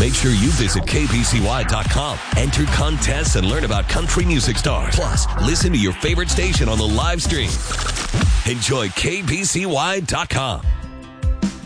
Make sure you visit KBCY.com. Enter contests and learn about country music stars. Plus, listen to your favorite station on the live stream. Enjoy KBCY.com.